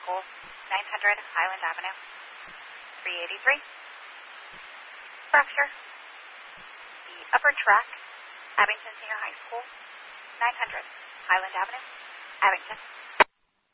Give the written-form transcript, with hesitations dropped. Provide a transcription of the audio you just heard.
School, 900 Highland Avenue. 383. Fracture. The upper track, Abington Senior High School, 900 Highland Avenue, Abington.